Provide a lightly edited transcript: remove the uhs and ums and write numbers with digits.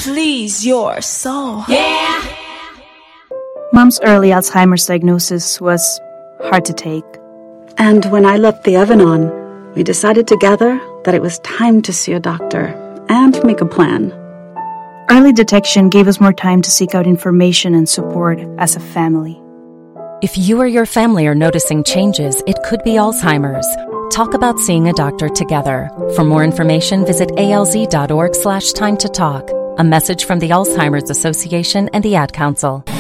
please your soul. Yeah. Mom's early Alzheimer's diagnosis was hard to take. And when I left the oven on, we decided together that it was time to see a doctor and make a plan. Early detection gave us more time to seek out information and support as a family. If you or your family are noticing changes, it could be Alzheimer's. Talk about seeing a doctor together. For more information, visit alz.org/time to talk. A message from the Alzheimer's Association and the Ad Council.